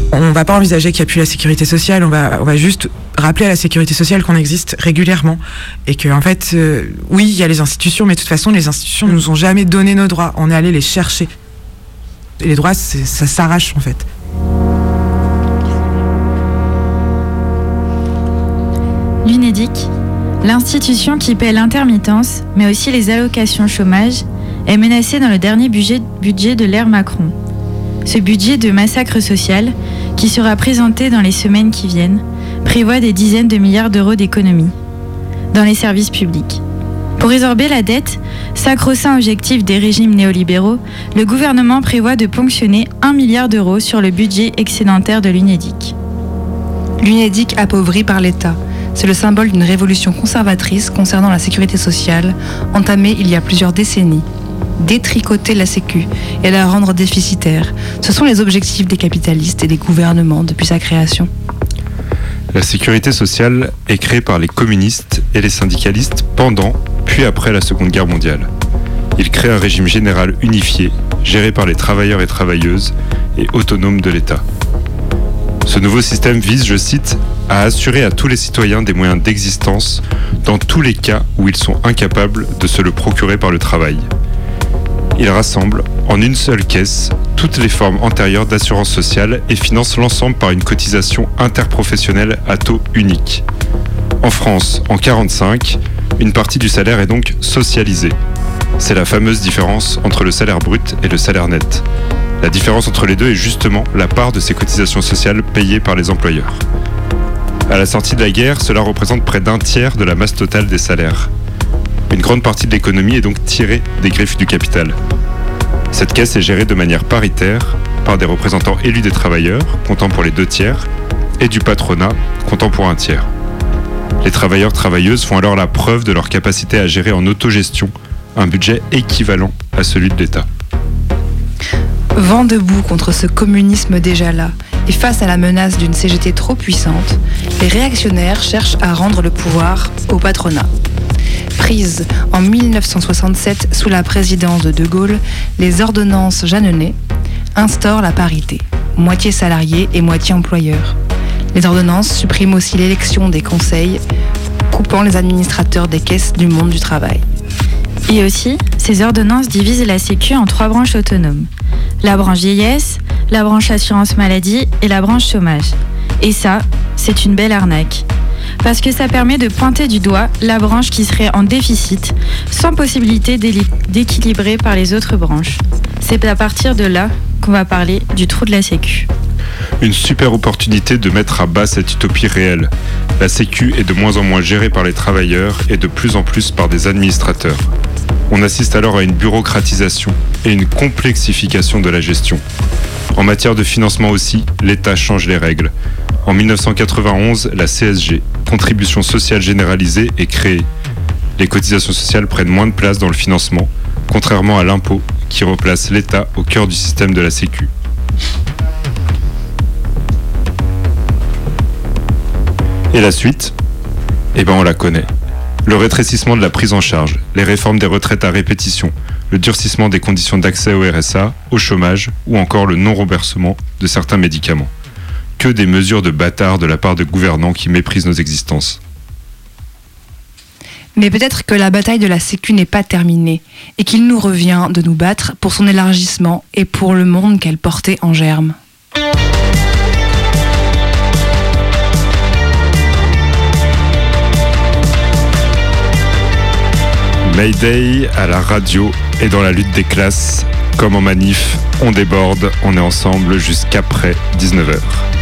On va pas envisager qu'il n'y a plus la sécurité sociale, on va juste rappeler à la sécurité sociale qu'on existe régulièrement et que en fait, oui, il y a les institutions, mais de toute façon, les institutions ne nous ont jamais donné nos droits. On est allé les chercher. Et les droits, ça s'arrache en fait. L'UNEDIC, l'institution qui paie l'intermittence, mais aussi les allocations chômage, est menacée dans le dernier budget de l'ère Macron. Ce budget de massacre social, qui sera présenté dans les semaines qui viennent, prévoit des dizaines de milliards d'euros d'économies dans les services publics. Pour résorber la dette, sacro-saint objectif des régimes néolibéraux, le gouvernement prévoit de ponctionner 1 milliard d'euros sur le budget excédentaire de l'UNEDIC. L'UNEDIC appauvri par l'État. C'est le symbole d'une révolution conservatrice concernant la sécurité sociale, entamée il y a plusieurs décennies. Détricoter la Sécu et la rendre déficitaire, ce sont les objectifs des capitalistes et des gouvernements depuis sa création. La sécurité sociale est créée par les communistes et les syndicalistes pendant, puis après la Seconde Guerre mondiale. Ils créent un régime général unifié, géré par les travailleurs et travailleuses et autonome de l'État. Ce nouveau système vise, je cite, à assurer à tous les citoyens des moyens d'existence dans tous les cas où ils sont incapables de se le procurer par le travail. Il rassemble en une seule caisse toutes les formes antérieures d'assurance sociale et finance l'ensemble par une cotisation interprofessionnelle à taux unique. En France, en 1945, une partie du salaire est donc socialisée. C'est la fameuse différence entre le salaire brut et le salaire net. La différence entre les deux est justement la part de ces cotisations sociales payées par les employeurs. À la sortie de la guerre, cela représente près d'un tiers de la masse totale des salaires. Une grande partie de l'économie est donc tirée des griffes du capital. Cette caisse est gérée de manière paritaire par des représentants élus des travailleurs, comptant pour les 2/3, et du patronat, comptant pour 1/3. Les travailleurs-travailleuses font alors la preuve de leur capacité à gérer en autogestion un budget équivalent à celui de l'État. Vent debout contre ce communisme déjà là, et face à la menace d'une CGT trop puissante, les réactionnaires cherchent à rendre le pouvoir au patronat. Prises en 1967 sous la présidence de De Gaulle, les ordonnances Jeanneney instaurent la parité, moitié salariés et moitié employeurs. Les ordonnances suppriment aussi l'élection des conseils, coupant les administrateurs des caisses du monde du travail. Et aussi, ces ordonnances divisent la Sécu en 3 branches autonomes. La branche vieillesse, la branche assurance maladie et la branche chômage. Et ça, c'est une belle arnaque. Parce que ça permet de pointer du doigt la branche qui serait en déficit, sans possibilité d'équilibrer par les autres branches. C'est à partir de là qu'on va parler du trou de la Sécu. Une super opportunité de mettre à bas cette utopie réelle. La Sécu est de moins en moins gérée par les travailleurs et de plus en plus par des administrateurs. On assiste alors à une bureaucratisation et une complexification de la gestion. En matière de financement aussi, l'État change les règles. En 1991, la CSG, Contribution sociale généralisée, est créée. Les cotisations sociales prennent moins de place dans le financement, contrairement à l'impôt qui replace l'État au cœur du système de la Sécu. Et la suite ? On la connaît. Le rétrécissement de la prise en charge, les réformes des retraites à répétition, le durcissement des conditions d'accès au RSA, au chômage ou encore le non-remboursement de certains médicaments. Que des mesures de bâtards de la part de gouvernants qui méprisent nos existences. Mais peut-être que la bataille de la Sécu n'est pas terminée et qu'il nous revient de nous battre pour son élargissement et pour le monde qu'elle portait en germe. Mayday à la radio et dans la lutte des classes. Comme en manif, on déborde, on est ensemble jusqu'après 19h.